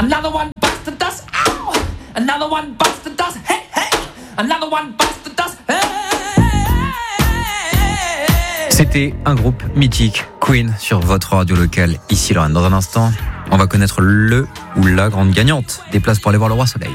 Another one bites the dust. Ow! Another one bites the dust. Hey, hey! Another one bites the dust. Hey! C'était un groupe mythique, Queen, sur votre radio locale, ici Lorraine. Dans un instant, on va connaître le ou la grande gagnante des places pour aller voir le Roi Soleil.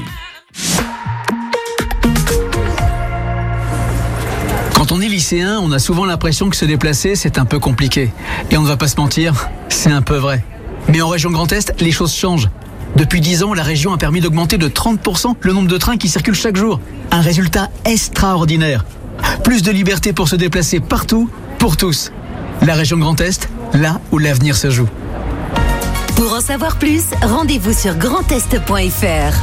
Quand on est lycéen, on a souvent l'impression que se déplacer, c'est un peu compliqué. Et on ne va pas se mentir, c'est un peu vrai. Mais en région Grand Est, les choses changent. Depuis 10 ans, la région a permis d'augmenter de 30% le nombre de trains qui circulent chaque jour. Un résultat extraordinaire. Plus de liberté pour se déplacer partout, pour tous. La région Grand Est, là où l'avenir se joue. Pour en savoir plus, rendez-vous sur grandest.fr.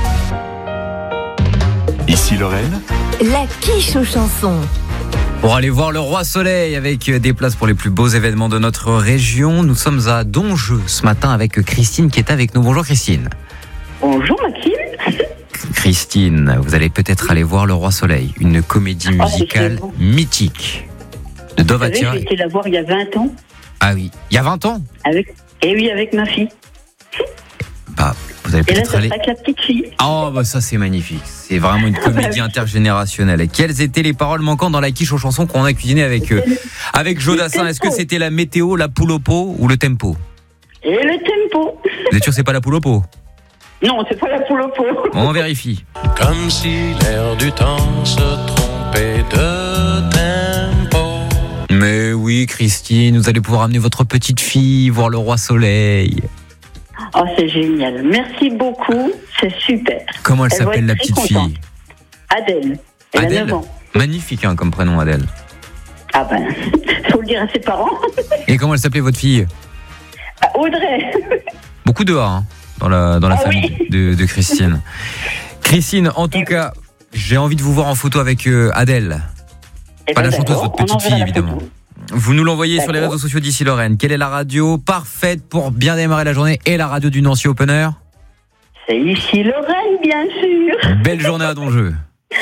Ici Lorraine, La quiche aux chansons. Pour aller voir le Roi Soleil avec des places pour les plus beaux événements de notre région, nous sommes à Donjeu ce matin avec Christine qui est avec nous. Bonjour Christine. Bonjour Maxime. Christine, vous allez peut-être aller voir le Roi Soleil, une comédie musicale mythique de Dovatia. J'ai été la voir il y a 20 ans. Ah oui, il y a 20 ans avec ma fille. Bah, vous allez Et là, peut-être ça aller... sera avec la petite fille. Oh, bah ça c'est magnifique. C'est vraiment une comédie intergénérationnelle. Et quelles étaient les paroles manquantes dans la quiche aux chansons qu'on a cuisiné avec Jodassin? Est-ce que c'était la météo, la poule au pot ou le tempo? Et le tempo. Vous êtes sûr que c'est pas la poule au pot? Non, c'est pas la poule au pot. Bon, on vérifie. Comme si l'air du temps se trompait de tempo. Mais oui, Christine, vous allez pouvoir amener votre petite fille voir le Roi Soleil. Oh, c'est génial. Merci beaucoup. C'est super. Comment elle va s'appelle être la très petite contente. fille? Adèle. Elle a Adèle. 9 ans. Magnifique comme prénom, Adèle. Ah ben, faut le dire à ses parents. Et comment elle s'appelait votre fille? Audrey. Beaucoup de A dans la famille oui. de Christine. Christine, en tout cas, j'ai envie de vous voir en photo avec Adèle. Pas la chanteuse, votre petite fille, évidemment. Vous nous l'envoyez sur les réseaux sociaux d'Ici Lorraine. Quelle est la radio parfaite pour bien démarrer la journée et la radio du Nancy Opener? C'est Ici Lorraine, bien sûr. Belle journée à Donjeu.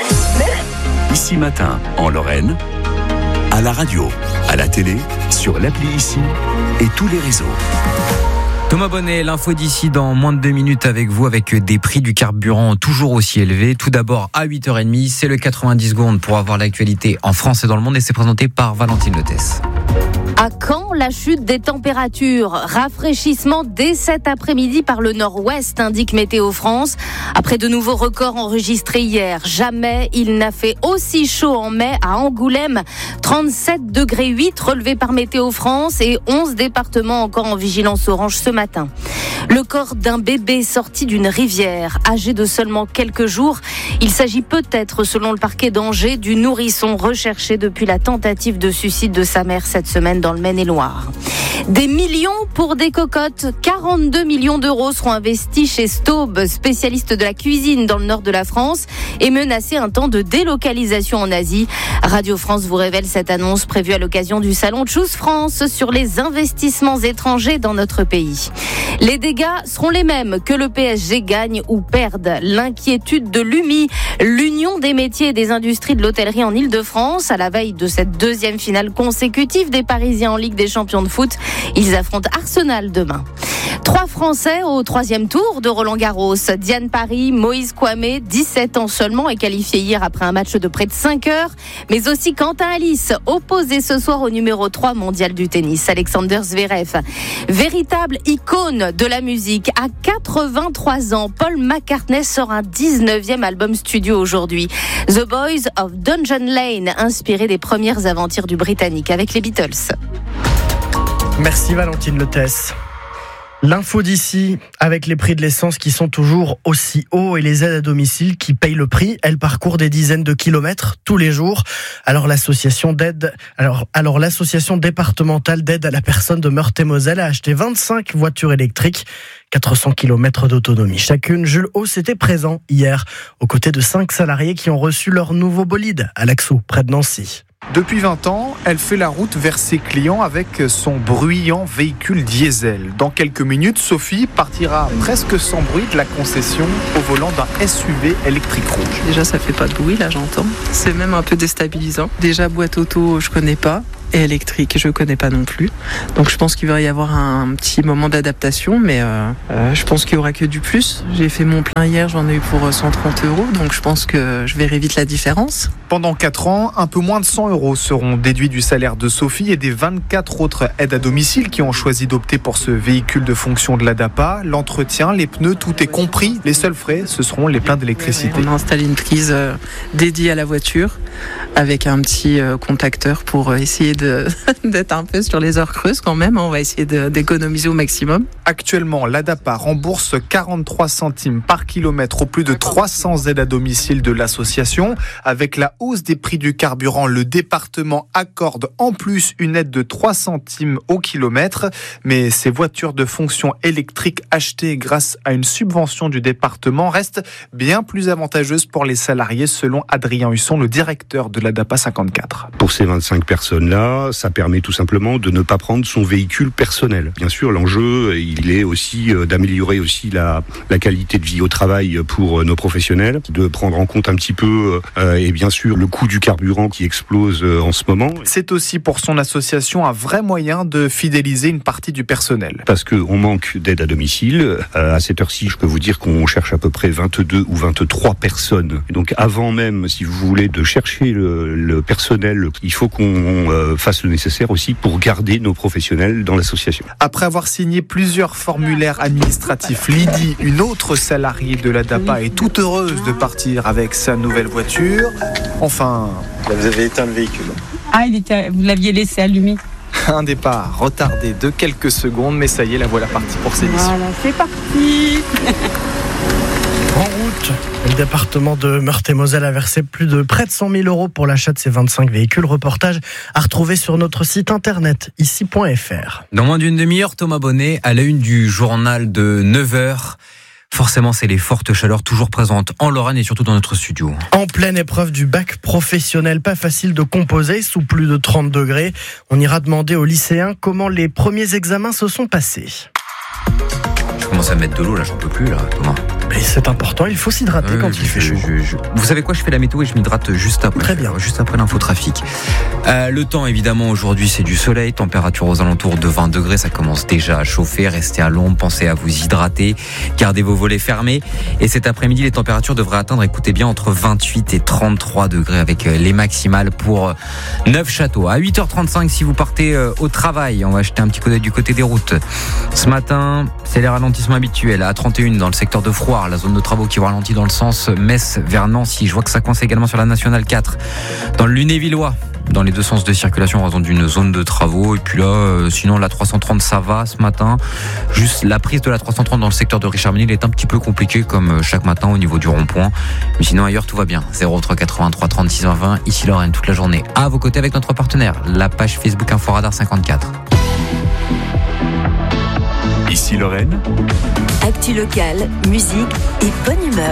Ici Matin, en Lorraine, à la radio, à la télé, sur l'appli Ici et tous les réseaux. Thomas Bonnet, l'info d'ici dans moins de 2 minutes avec vous, avec des prix du carburant toujours aussi élevés. Tout d'abord, à 8h30, c'est le 90 secondes pour avoir l'actualité en France et dans le monde et c'est présenté par Valentine Lotès. À quand la chute des températures? Rafraîchissement dès cet après-midi par le nord-ouest, indique Météo France. Après de nouveaux records enregistrés hier, jamais il n'a fait aussi chaud en mai à Angoulême. 37,8 degrés relevés par Météo France et 11 départements encore en vigilance orange ce matin. Le corps d'un bébé sorti d'une rivière, âgé de seulement quelques jours. Il s'agit peut-être, selon le parquet d'Angers, du nourrisson recherché depuis la tentative de suicide de sa mère cette semaine dans le Maine-et-Loire. Des millions pour des cocottes. 42 millions d'euros seront investis chez Staub, spécialiste de la cuisine dans le nord de la France, et menacé un temps de délocalisation en Asie. Radio France vous révèle cette annonce prévue à l'occasion du salon Choose France sur les investissements étrangers dans notre pays. Les dégâts seront les mêmes que le PSG gagne ou perde. L'inquiétude de l'UMI, l'Union des métiers et des industries de l'hôtellerie en Ile-de-France, à la veille de cette deuxième finale consécutive des Parisiens en Ligue des champions de foot. Ils affrontent Arsenal demain. 3 Français au 3e tour de Roland-Garros. Diane Paris, Moïse Kouamé, 17 ans seulement, est qualifié hier après un match de près de 5 heures. Mais aussi Quentin Alice, opposé ce soir au numéro 3 mondial du tennis, Alexander Zverev. Véritable icône de la musique. À 83 ans, Paul McCartney sort un 19e album studio aujourd'hui. The Boys of Dungeon Lane, inspiré des premières aventures du Britannique avec les Beatles. Merci Valentine Lotès. L'info d'ici, avec les prix de l'essence qui sont toujours aussi hauts et les aides à domicile qui payent le prix, elles parcourent des dizaines de kilomètres tous les jours. Alors l'association départementale d'aide à la personne de Meurthe-et-Moselle a acheté 25 voitures électriques, 400 km d'autonomie chacune. Jules Hauss était présent hier, aux côtés de 5 salariés qui ont reçu leur nouveau bolide à Laxou, près de Nancy. Depuis 20 ans, elle fait la route vers ses clients avec son bruyant véhicule diesel. Dans quelques minutes, Sophie partira presque sans bruit de la concession au volant d'un SUV électrique rouge. Déjà, ça fait pas de bruit, là, j'entends. C'est même un peu déstabilisant. Déjà, boîte auto, je connais pas. et électrique, je connais pas non plus. Donc je pense qu'il va y avoir un petit moment d'adaptation, mais je pense qu'il y aura que du plus. J'ai fait mon plein hier, j'en ai eu pour 130 €, donc je pense que je verrai vite la différence. Pendant 4 ans, un peu moins de 100 € seront déduits du salaire de Sophie et des 24 autres aides à domicile qui ont choisi d'opter pour ce véhicule de fonction de l'ADAPA. L'entretien, les pneus, tout est compris. Les seuls frais, ce seront les pleins d'électricité. On a installé une prise dédiée à la voiture avec un petit contacteur pour essayer d'être un peu sur les heures creuses quand même. On va essayer d'économiser au maximum. Actuellement, l'ADAPA rembourse 43 centimes par kilomètre aux plus de 300 aides à domicile de l'association. Avec la hausse des prix du carburant, le département accorde en plus une aide de 3 centimes au kilomètre. Mais ces voitures de fonction électrique achetées grâce à une subvention du département restent bien plus avantageuses pour les salariés, selon Adrien Husson, le directeur de l'ADAPA 54. Pour ces 25 personnes-là, ça permet tout simplement de ne pas prendre son véhicule personnel. Bien sûr, l'enjeu, il est aussi d'améliorer aussi la qualité de vie au travail pour nos professionnels, de prendre en compte un petit peu, et bien sûr, le coût du carburant qui explose en ce moment. C'est aussi pour son association un vrai moyen de fidéliser une partie du personnel. Parce qu'on manque d'aide à domicile. À cette heure-ci, je peux vous dire qu'on cherche à peu près 22 ou 23 personnes. Et donc avant même, si vous voulez, de chercher le personnel, il faut qu'on fasse le nécessaire aussi pour garder nos professionnels dans l'association. Après avoir signé plusieurs formulaires administratifs, Lydie, une autre salariée de l'ADAPA, est toute heureuse de partir avec sa nouvelle voiture. Enfin... Là, vous avez éteint le véhicule. Ah, vous l'aviez laissé allumé. Un départ retardé de quelques secondes, mais ça y est, la voilà partie pour cette édition. Voilà, c'est parti. En route, le département de Meurthe-et-Moselle a versé près de 100 000 € pour l'achat de ces 25 véhicules. Reportage à retrouver sur notre site internet ici.fr. Dans moins d'une demi-heure, Thomas Bonnet à la une du journal de 9h. Forcément, c'est les fortes chaleurs toujours présentes en Lorraine et surtout dans notre studio. En pleine épreuve du bac professionnel, pas facile de composer sous plus de 30 degrés. On ira demander aux lycéens comment les premiers examens se sont passés. Je commence à mettre de l'eau là, j'en peux plus là, Thomas. Mais c'est important, il faut s'hydrater quand il fait chaud. Vous savez quoi, je fais la météo et je m'hydrate juste après. Très bien. Juste après l'infotrafic. Le temps, évidemment, aujourd'hui, c'est du soleil. Température aux alentours de 20 degrés. Ça commence déjà à chauffer. Restez à l'ombre. Pensez à vous hydrater. Gardez vos volets fermés. Et cet après-midi, les températures devraient atteindre, écoutez bien, entre 28 et 33 degrés avec les maximales pour Neufchâteau. À 8h35, si vous partez au travail, on va jeter un petit coup d'œil du côté des routes. Ce matin, c'est les ralentissements habituels. À 31 dans le secteur de Froid, la zone de travaux qui ralentit dans le sens Metz vers Nancy. Je vois que ça coince également sur la nationale 4. Dans le Lunévillois, dans les deux sens de circulation en raison d'une zone de travaux. Et puis là, sinon la 330 ça va ce matin. Juste la prise de la 330 dans le secteur de Richard-Ménil est un petit peu compliquée comme chaque matin au niveau du rond-point. Mais sinon ailleurs tout va bien. 03 83 36 20 20. Ici Lorraine toute la journée à vos côtés avec notre partenaire, la page Facebook Inforadar 54. Ici Lorraine. Actu locale, musique et bonne humeur.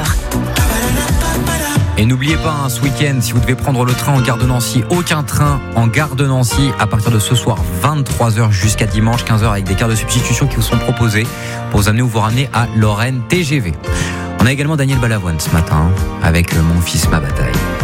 Et n'oubliez pas, ce week-end, si vous devez prendre le train en gare de Nancy, aucun train en gare de Nancy à partir de ce soir, 23h jusqu'à dimanche, 15h, avec des cartes de substitution qui vous sont proposées pour vous amener ou vous ramener à Lorraine TGV. On a également Daniel Balavoine ce matin avec Mon fils, ma bataille.